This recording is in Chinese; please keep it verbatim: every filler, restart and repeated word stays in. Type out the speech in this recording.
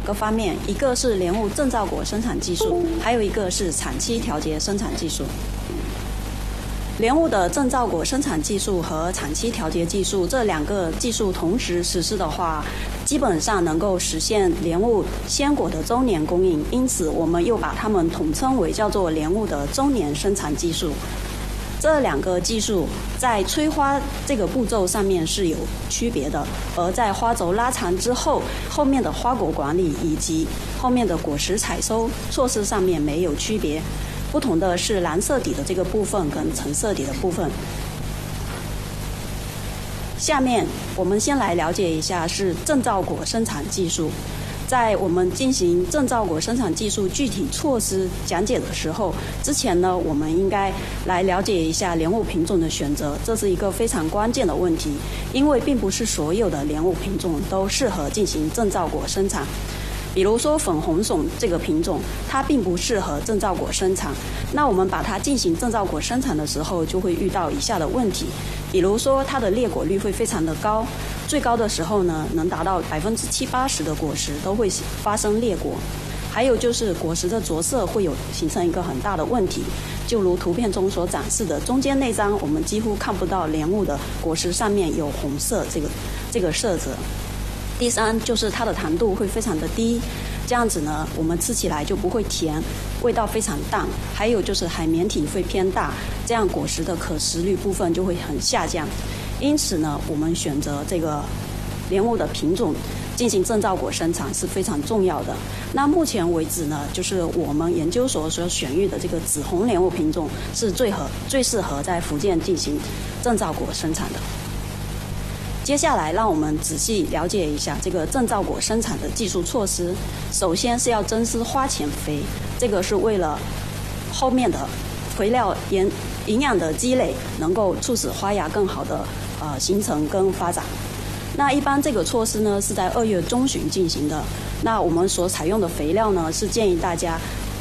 个方面，一个是莲雾正造果生产技术，还有一个是产期调节生产技术。莲雾的正造果生产技术和产期调节技术这两个技术同时实施的话，基本上能够实现莲雾鲜果的周年供应，因此我们又把它们统称为叫做莲雾的周年生产技术。这两个技术在催花这个步骤上面是有区别的，而在花轴拉长之后，后面的花果管理以及后面的果实采收措施上面没有区别。不同的是蓝色底的这个部分跟橙色底的部分。下面我们先来了解一下是正造果生产技术。在我们进行正造果生产技术具体措施讲解的时候，之前呢，我们应该来了解一下莲雾品种的选择，这是一个非常关键的问题，因为并不是所有的莲雾品种都适合进行正造果生产。比如说粉红笋这个品种，它并不适合正造果生产。那我们把它进行正造果生产的时候，就会遇到以下的问题。比如说它的裂果率会非常的高，最高的时候呢，能达到百分之七八十的果实都会发生裂果。还有就是果实的着色会有形成一个很大的问题，就如图片中所展示的，中间那张我们几乎看不到莲雾的果实上面有红色这个这个色泽。第三就是它的糖度会非常的低，这样子呢，我们吃起来就不会甜，味道非常淡。还有就是海绵体会偏大，这样果实的可食率部分就会很下降。因此呢，我们选择这个莲雾的品种进行正造果生产是非常重要的。那目前为止呢，就是我们研究所所选育的这个紫红莲雾品种是最合最适合在福建进行正造果生产的。接下来，让我们仔细了解一下这个正造果生产的技术措施。首先是要增施花前肥，这个是为了后面的肥料营营养的积累，能够促使花芽更好的呃形成跟发展。那一般这个措施呢是在二月中旬进行的。那我们所采用的肥料呢，是建议大家